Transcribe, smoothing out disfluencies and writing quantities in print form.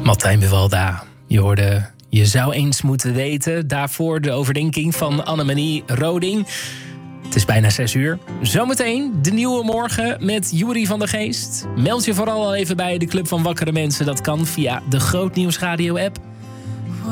Martijn Buwalda, je hoorde Je zou eens moeten weten. Daarvoor de overdenking van Annemarie Roding. Het is bijna 6:00. Zometeen de nieuwe morgen met Juri van der Geest. Meld je vooral al even bij de Club van Wakkere Mensen. Dat kan via de Grootnieuws Radio app.